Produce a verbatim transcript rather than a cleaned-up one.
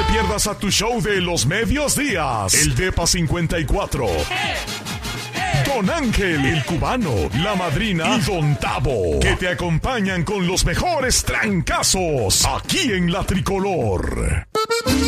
pierdas a tu show de los medios días, el Depa cincuenta y cuatro. Don Ángel, el cubano, la madrina y Don Tavo, que te acompañan con los mejores trancazos aquí en La Tricolor.